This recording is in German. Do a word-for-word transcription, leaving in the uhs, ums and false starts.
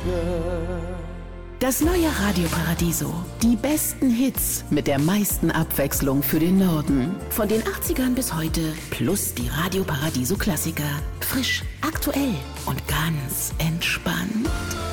Das neue Radio Paradiso. Die besten Hits mit der meisten Abwechslung für den Norden. Von den achtzigern bis heute plus die Radio Paradiso Klassiker. Frisch, aktuell und ganz entspannt.